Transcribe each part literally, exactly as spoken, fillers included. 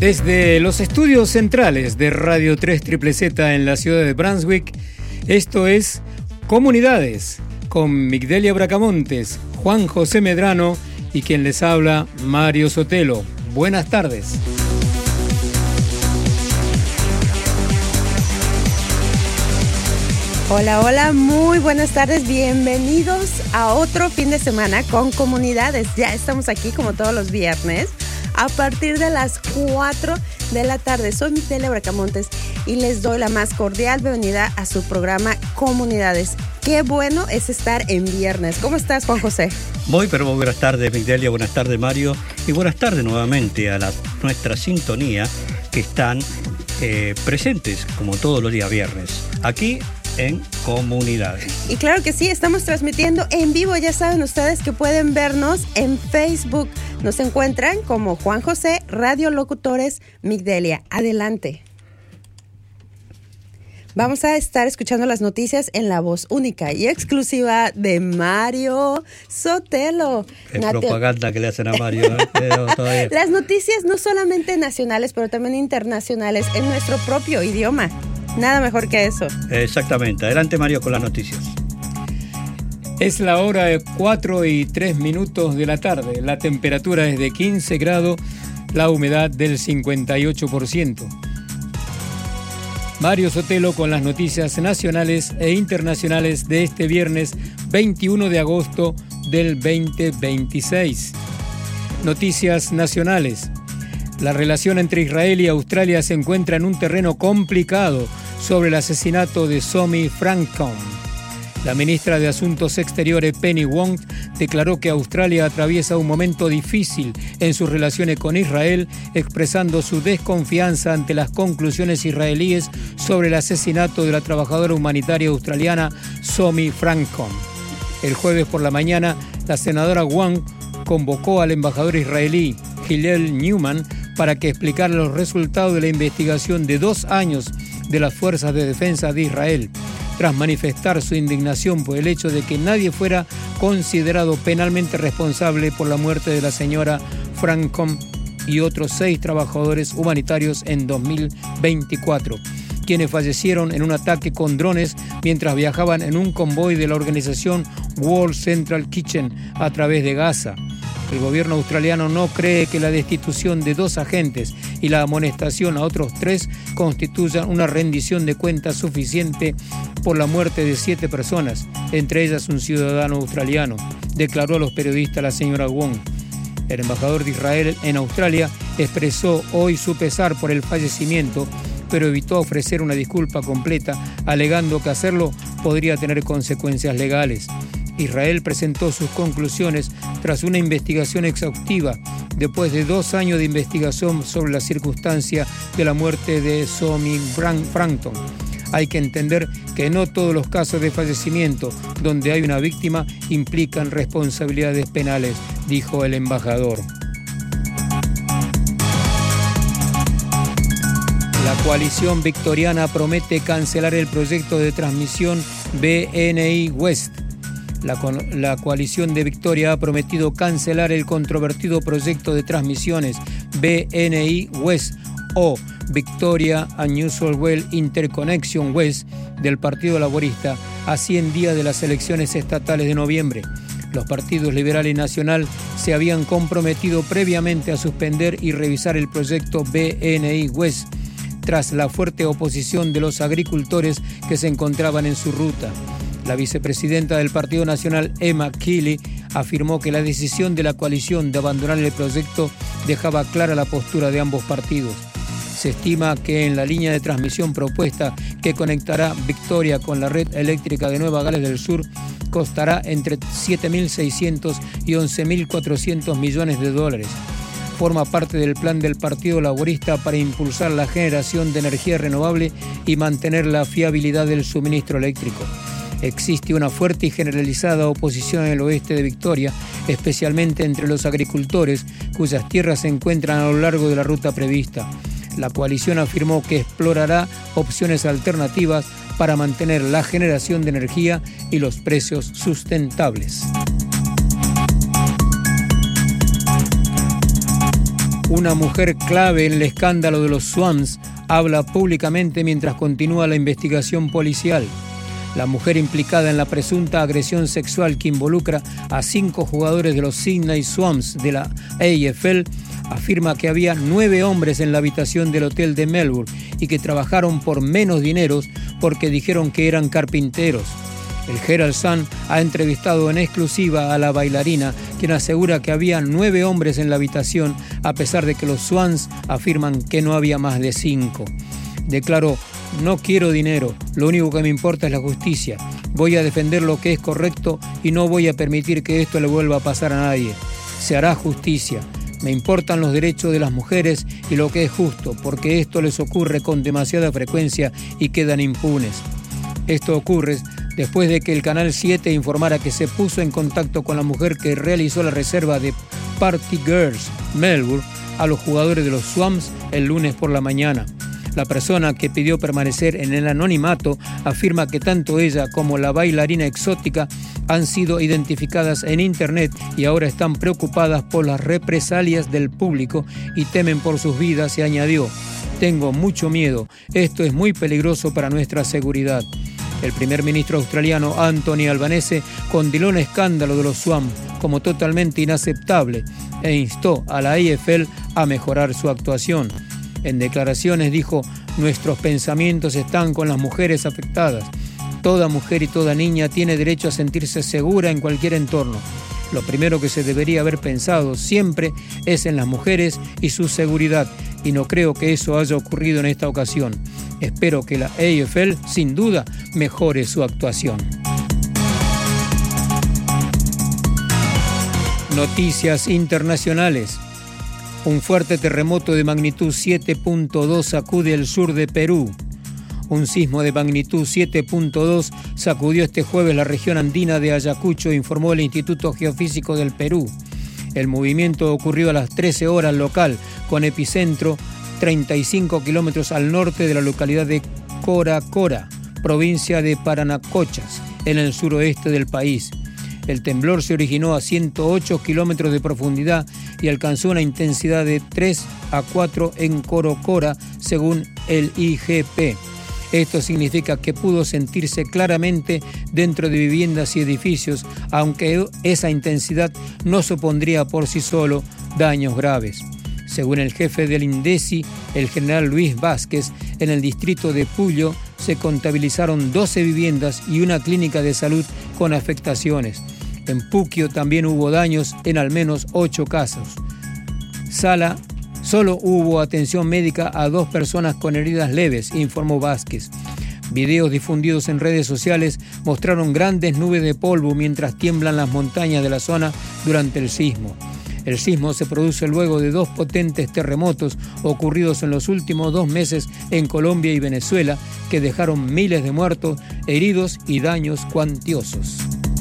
Desde los estudios centrales de Radio tres Z Z en la ciudad de Brunswick, esto es Comunidades, con Migdelia Bracamontes, Juan José Medrano y quien les habla, Mario Sotelo. Buenas tardes. Hola, hola, muy buenas tardes, bienvenidos a otro fin de semana con Comunidades. Ya estamos aquí como todos los viernes a partir de las cuatro de la tarde. Soy Migdelia Bracamontes y les doy la más cordial bienvenida a su programa Comunidades. Qué bueno es estar en viernes. ¿Cómo estás, Juan José? Muy, pero muy buenas tardes, Migdelia, buenas tardes, Mario, y buenas tardes nuevamente a la, nuestra sintonía que están eh, presentes como todos los días viernes, aquí en Comunidades. Y claro que sí, estamos transmitiendo en vivo. Ya saben ustedes que pueden vernos en Facebook. Nos encuentran como Juan José, Radio Locutores Migdelia. Adelante. Vamos a estar escuchando las noticias en la voz única y exclusiva de Mario Sotelo. Es Nati- propaganda que le hacen a Mario. ¿eh? Pero todavía... Las noticias no solamente nacionales, pero también internacionales en nuestro propio idioma. Nada mejor que eso. Exactamente. Adelante, Mario, con las noticias. Es la hora de cuatro y tres minutos de la tarde. La temperatura es de quince grados, la humedad del cincuenta y ocho por ciento. Mario Sotelo con las noticias nacionales e internacionales de este viernes veintiuno de agosto del veinte veintiséis. Noticias nacionales. La relación entre Israel y Australia se encuentra en un terreno complicado sobre el asesinato de Somi Francom. La ministra de Asuntos Exteriores, Penny Wong, declaró que Australia atraviesa un momento difícil en sus relaciones con Israel, expresando su desconfianza ante las conclusiones israelíes sobre el asesinato de la trabajadora humanitaria australiana Somi Francom. El jueves por la mañana, la senadora Wong convocó al embajador israelí, Hillel Newman, para que explicara los resultados de la investigación de dos años de las Fuerzas de Defensa de Israel, tras manifestar su indignación por el hecho de que nadie fuera considerado penalmente responsable por la muerte de la señora Francom y otros seis trabajadores humanitarios en dos mil veinticuatro, quienes fallecieron en un ataque con drones mientras viajaban en un convoy de la organización World Central Kitchen a través de Gaza. El gobierno australiano no cree que la destitución de dos agentes y la amonestación a otros tres constituyan una rendición de cuentas suficiente por la muerte de siete personas, entre ellas un ciudadano australiano, declaró a los periodistas la señora Wong. El embajador de Israel en Australia expresó hoy su pesar por el fallecimiento, pero evitó ofrecer una disculpa completa, alegando que hacerlo podría tener consecuencias legales. Israel presentó sus conclusiones tras una investigación exhaustiva después de dos años de investigación sobre la circunstancia de la muerte de Somi Francom. Hay que entender que no todos los casos de fallecimiento donde hay una víctima implican responsabilidades penales, dijo el embajador. La coalición victoriana promete cancelar el proyecto de transmisión B N I West. La, la coalición de Victoria ha prometido cancelar el controvertido proyecto de transmisiones B N I West o Victoria and New South Wales Interconnection West del Partido Laborista a cien días de las elecciones estatales de noviembre. Los partidos Liberal y Nacional se habían comprometido previamente a suspender y revisar el proyecto B N I West tras la fuerte oposición de los agricultores que se encontraban en su ruta. La vicepresidenta del Partido Nacional, Emma Keeley, afirmó que la decisión de la coalición de abandonar el proyecto dejaba clara la postura de ambos partidos. Se estima que en la línea de transmisión propuesta que conectará Victoria con la red eléctrica de Nueva Gales del Sur costará entre siete mil seiscientos y once mil cuatrocientos millones de dólares. Forma parte del plan del Partido Laborista para impulsar la generación de energía renovable y mantener la fiabilidad del suministro eléctrico. Existe una fuerte y generalizada oposición en el oeste de Victoria, especialmente entre los agricultores, cuyas tierras se encuentran a lo largo de la ruta prevista. La coalición afirmó que explorará opciones alternativas para mantener la generación de energía y los precios sustentables. Una mujer clave en el escándalo de los Swans habla públicamente mientras continúa la investigación policial. La mujer implicada en la presunta agresión sexual que involucra a cinco jugadores de los Sydney Swans de la A F L afirma que había nueve hombres en la habitación del hotel de Melbourne y que trabajaron por menos dinero porque dijeron que eran carpinteros. El Herald Sun ha entrevistado en exclusiva a la bailarina, quien asegura que había nueve hombres en la habitación, a pesar de que los Swans afirman que no había más de cinco. Declaró: no quiero dinero, lo único que me importa es la justicia. Voy a defender lo que es correcto y no voy a permitir que esto le vuelva a pasar a nadie. Se hará justicia. Me importan los derechos de las mujeres y lo que es justo, porque esto les ocurre con demasiada frecuencia y quedan impunes. Esto ocurre después de que el Canal siete informara que se puso en contacto con la mujer que realizó la reserva de Party Girls Melbourne a los jugadores de los Swans el lunes por la mañana. La persona que pidió permanecer en el anonimato afirma que tanto ella como la bailarina exótica han sido identificadas en internet y ahora están preocupadas por las represalias del público y temen por sus vidas, y añadió: tengo mucho miedo, esto es muy peligroso para nuestra seguridad. El primer ministro australiano Anthony Albanese condenó el escándalo de los Swans como totalmente inaceptable e instó a la A F L a mejorar su actuación. En declaraciones dijo: nuestros pensamientos están con las mujeres afectadas. Toda mujer y toda niña tiene derecho a sentirse segura en cualquier entorno. Lo primero que se debería haber pensado siempre es en las mujeres y su seguridad, y no creo que eso haya ocurrido en esta ocasión. Espero que la A F L, sin duda, mejore su actuación. Noticias internacionales. Un fuerte terremoto de magnitud siete punto dos sacude el sur de Perú. Un sismo de magnitud siete punto dos sacudió este jueves la región andina de Ayacucho, informó el Instituto Geofísico del Perú. El movimiento ocurrió a las trece horas local, con epicentro treinta y cinco kilómetros al norte de la localidad de Coracora, provincia de Paranacochas, en el suroeste del país. El temblor se originó a ciento ocho kilómetros de profundidad y alcanzó una intensidad de tres a cuatro en Corocora, según el I G P. Esto significa que pudo sentirse claramente dentro de viviendas y edificios, aunque esa intensidad no supondría por sí solo daños graves. Según el jefe del INDECI, el general Luis Vázquez, en el distrito de Puyo se contabilizaron doce viviendas y una clínica de salud con afectaciones. En Puquio también hubo daños en al menos ocho casos. Sala, solo hubo atención médica a dos personas con heridas leves, informó Vázquez. Videos difundidos en redes sociales mostraron grandes nubes de polvo mientras tiemblan las montañas de la zona durante el sismo. El sismo se produce luego de dos potentes terremotos ocurridos en los últimos dos meses en Colombia y Venezuela, que dejaron miles de muertos, heridos y daños cuantiosos.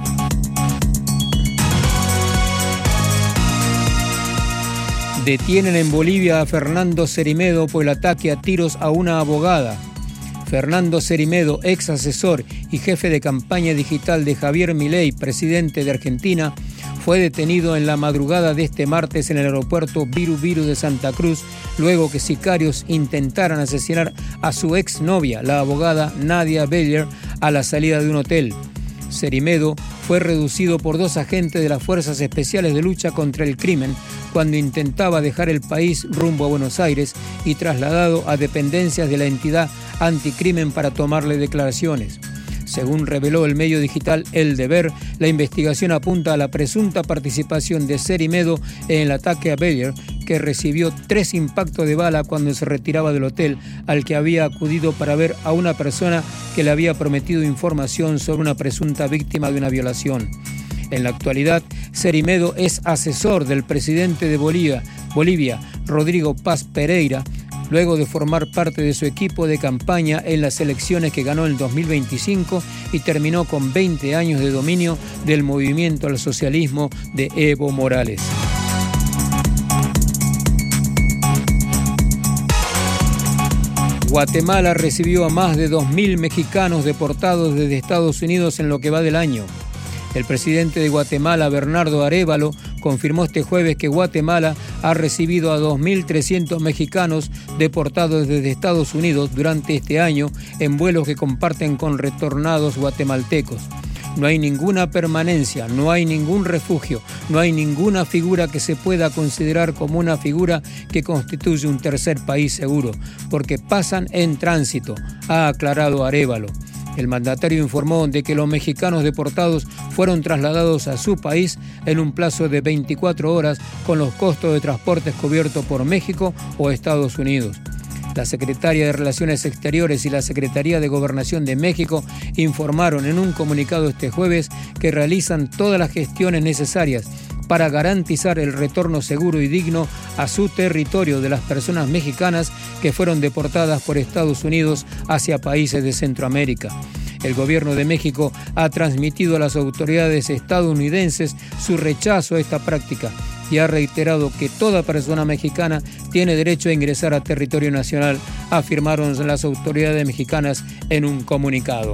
Detienen en Bolivia a Fernando Cerimedo por el ataque a tiros a una abogada. Fernando Cerimedo, ex asesor y jefe de campaña digital de Javier Milei, presidente de Argentina, fue detenido en la madrugada de este martes en el aeropuerto Viru Viru de Santa Cruz, luego que sicarios intentaran asesinar a su exnovia, la abogada Nadia Beller, a la salida de un hotel. Cerimedo fue reducido por dos agentes de las Fuerzas Especiales de Lucha contra el Crimen cuando intentaba dejar el país rumbo a Buenos Aires y trasladado a dependencias de la entidad anticrimen para tomarle declaraciones. Según reveló el medio digital El Deber, la investigación apunta a la presunta participación de Cerimedo en el ataque a Beller, que recibió tres impactos de bala cuando se retiraba del hotel al que había acudido para ver a una persona que le había prometido información sobre una presunta víctima de una violación. En la actualidad, Cerimedo es asesor del presidente de Bolivia, Bolivia, Rodrigo Paz Pereira, luego de formar parte de su equipo de campaña en las elecciones que ganó en dos mil veinticinco y terminó con veinte años de dominio del movimiento al socialismo de Evo Morales. Guatemala recibió a más de dos mil mexicanos deportados desde Estados Unidos en lo que va del año. El presidente de Guatemala, Bernardo Arévalo, confirmó este jueves que Guatemala ha recibido a dos mil trescientos mexicanos deportados desde Estados Unidos durante este año en vuelos que comparten con retornados guatemaltecos. No hay ninguna permanencia, no hay ningún refugio, no hay ninguna figura que se pueda considerar como una figura que constituye un tercer país seguro, porque pasan en tránsito, ha aclarado Arévalo. El mandatario informó de que los mexicanos deportados fueron trasladados a su país en un plazo de veinticuatro horas con los costos de transportes cubiertos por México o Estados Unidos. La Secretaría de Relaciones Exteriores y la Secretaría de Gobernación de México informaron en un comunicado este jueves que realizan todas las gestiones necesarias para garantizar el retorno seguro y digno a su territorio de las personas mexicanas que fueron deportadas por Estados Unidos hacia países de Centroamérica. El gobierno de México ha transmitido a las autoridades estadounidenses su rechazo a esta práctica y ha reiterado que toda persona mexicana tiene derecho a ingresar a territorio nacional, afirmaron las autoridades mexicanas en un comunicado.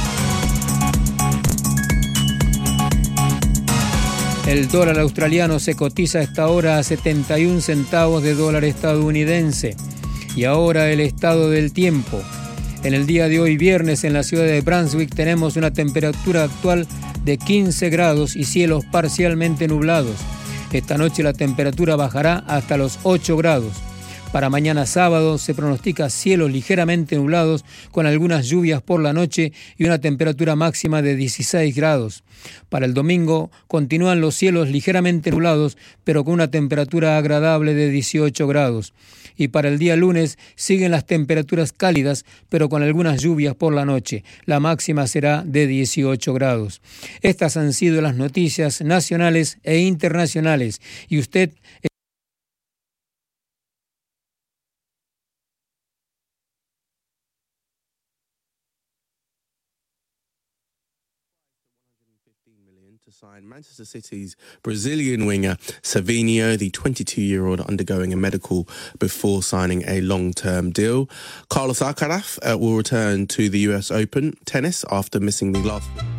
El dólar australiano se cotiza a esta hora a setenta y un centavos de dólar estadounidense. Y ahora el estado del tiempo. En el día de hoy, viernes, en la ciudad de Brunswick tenemos una temperatura actual de quince grados y cielos parcialmente nublados. Esta noche la temperatura bajará hasta los ocho grados. Para mañana sábado se pronostica cielos ligeramente nublados con algunas lluvias por la noche y una temperatura máxima de dieciséis grados. Para el domingo continúan los cielos ligeramente nublados pero con una temperatura agradable de dieciocho grados. Y para el día lunes siguen las temperaturas cálidas pero con algunas lluvias por la noche. La máxima será de dieciocho grados. Estas han sido las noticias nacionales e internacionales. Y usted... To sign Manchester City's Brazilian winger Savinho, the twenty-two-year-old undergoing a medical before signing a long-term deal. Carlos Alcaraz uh, will return to the U S Open tennis after missing the last...